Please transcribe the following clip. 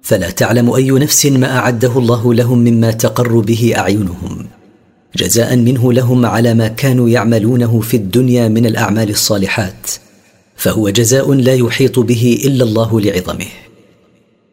فلا تعلم أي نفس ما أعده الله لهم مما تقر به أعينهم، جزاء منه لهم على ما كانوا يعملونه في الدنيا من الأعمال الصالحات، فهو جزاء لا يحيط به إلا الله لعظمه.